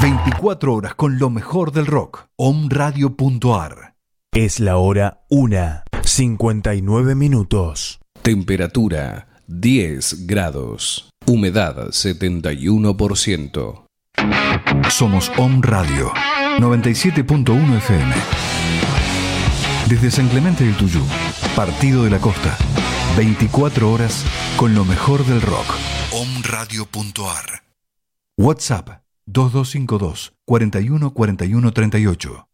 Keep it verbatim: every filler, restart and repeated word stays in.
veinticuatro horas con lo mejor del rock. Omradio punto ar. Es la hora una, cincuenta y nueve minutos. Temperatura diez grados. Humedad setenta y uno por ciento. Somos Om Radio noventa y siete punto uno F M. Desde San Clemente del Tuyú, Partido de la Costa. veinticuatro horas con lo mejor del rock. Omradio punto ar. WhatsApp dos dos cinco dos, cuatro uno cuatro uno tres ocho.